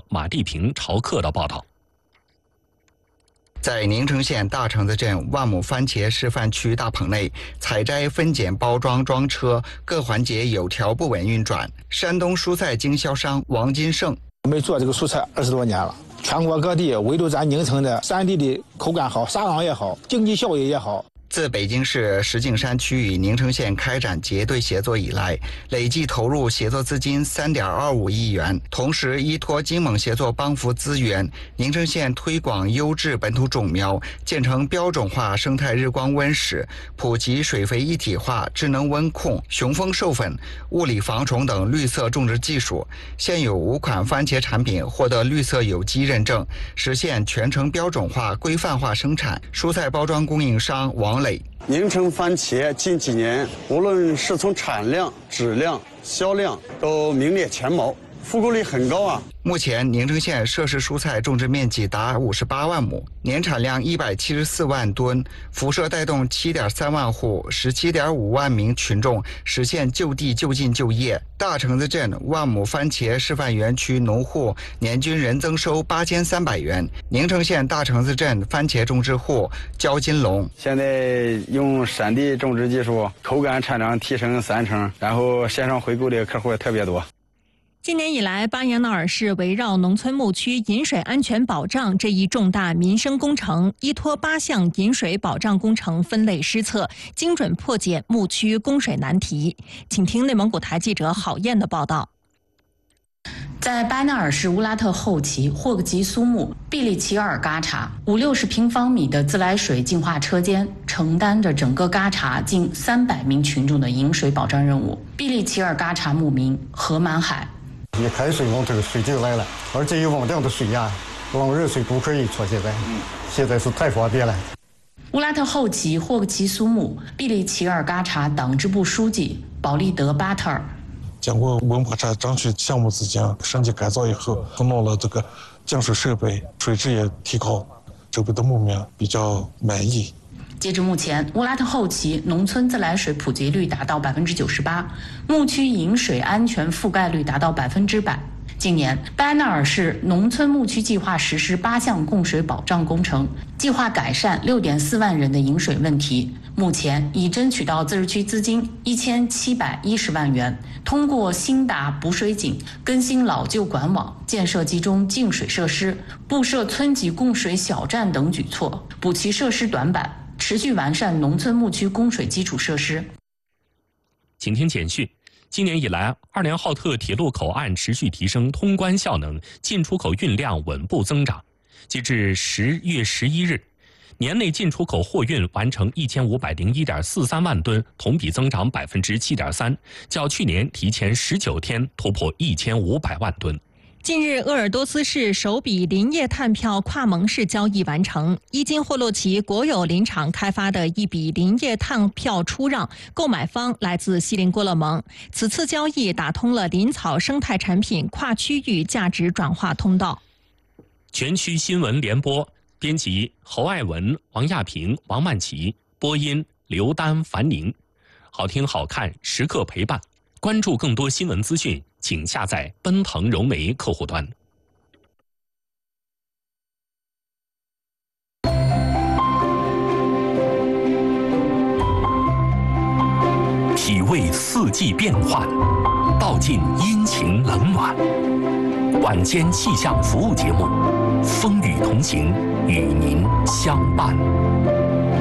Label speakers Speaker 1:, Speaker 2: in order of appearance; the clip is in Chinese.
Speaker 1: 马地平、朝克的报道。
Speaker 2: 在宁城县大橙子镇万亩番茄示范区大棚内，采摘、分拣、包装、装车各环节有条不紊运转。山东蔬菜经销商王金胜：
Speaker 3: 我们做这个蔬菜20多年了，全国各地唯独咱宁城的山地的口感好，沙瓤也好，经济效益也好。
Speaker 2: 自北京市石景山区与宁城县开展结对协作以来，累计投入协作资金3.25亿元。同时，依托金蒙协作帮扶资源，宁城县推广优质本土种苗，建成标准化生态日光温室，普及水肥一体化、智能温控、雄蜂授粉、物理防虫等绿色种植技术。现有5款番茄产品获得绿色有机认证，实现全程标准化、规范化生产。蔬菜包装供应商王磊：
Speaker 4: 宁城番茄近几年无论是从产量、质量、销量都名列前茅，复购率很高啊。
Speaker 2: 目前，宁城县涉事蔬菜种植面积达58万亩，年产量174万吨，辐射带动7.3万户、17.5万名群众实现就地就近就业。大橙子镇万亩番茄示范园区农户年均人增收8300元。宁城县大橙子镇番茄种植户焦金龙：
Speaker 5: 现在用山地种植技术，口感产量提升3成，然后线上回购的客户也特别多。
Speaker 6: 今年以来，巴彦淖尔市围绕农村牧区饮水安全保障这一重大民生工程，依托8项饮水保障工程分类施策，精准破解牧区供水难题。请听内蒙古台记者郝燕的报道。
Speaker 7: 在巴彦淖尔市乌拉特后旗霍格吉苏木毕利齐尔嘎查50-60平方米的自来水净化车间，承担着整个嘎查近300名群众的饮水保障任务。毕利齐尔嘎查牧民何满海：
Speaker 8: 一开水往这个水就来了，而且有往量的水压，往热水都可以搓。现在是太方便了。
Speaker 7: 乌拉特后旗霍格齐苏木毕利齐尔嘎查党支部书记保利德巴特尔：
Speaker 9: 经过文化产争取项目资金升级改造以后，弄了这个降水设备，水质也提高，周边的牧民比较满意。
Speaker 7: 截至目前，乌拉特后旗农村自来水普及率达到98%，牧区饮水安全覆盖率达到100%。近年，巴彦淖尔市农村牧区计划实施8项供水保障工程，计划改善6.4万人的饮水问题。目前已争取到自治区资金1710万元，通过新达补水井、更新老旧管网、建设集中净水设施、布设村级供水小站等举措，补齐设施短板，持续完善农村牧区供水基础设施。
Speaker 1: 请听简讯。今年以来，2连浩特铁路口岸持续提升通关效能，进出口运量稳步增长。截至10月11日，年内进出口货运完成1501.43万吨，同比增长7.3%，较去年提前19天突破1500万吨。
Speaker 6: 近日，鄂尔多斯市首笔林业碳票跨盟式交易完成，伊金霍洛奇国有林场开发的一笔林业碳票出让，购买方来自锡林郭勒盟。此次交易打通了林草生态产品跨区域价值转化通道。
Speaker 1: 全区新闻联播，编辑侯爱文、王亚平、王曼琪，播音刘丹、樊宁。好听好看，时刻陪伴。关注更多新闻资讯，请下载奔腾融媒客户端。体味四季变换，道尽阴晴冷暖。晚间气象服务节目，风雨同行，与您相伴。